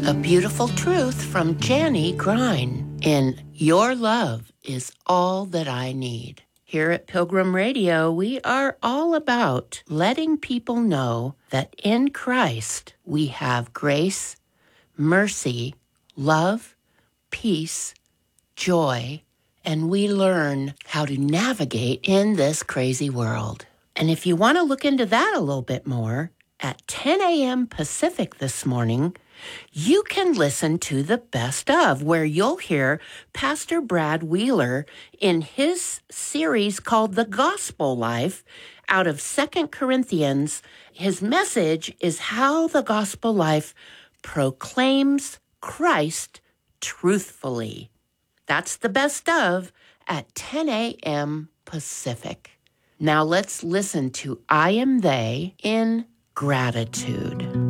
A beautiful truth from Jani Grine in Your Love is All That I Need. Here at Pilgrim Radio, we are all about letting people know that in Christ we have grace, mercy, love, peace, joy, and we learn how to navigate in this crazy world. And if you want to look into that a little bit more, at 10 a.m. Pacific this morning, you can listen to the Best Of, where you'll hear Pastor Brad Wheeler in his series called The Gospel Life out of 2 Corinthians. His message is how the gospel life proclaims Christ truthfully. That's the Best Of at 10 a.m. Pacific. Now let's listen to I Am They in Gratitude.